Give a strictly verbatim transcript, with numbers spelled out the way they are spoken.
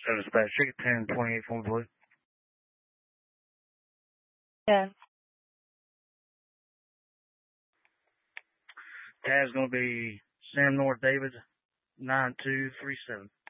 seven dispatch, ticket ten twenty-eight for me, please. Yeah. Tab's going to be Sam North David, nine two three seven.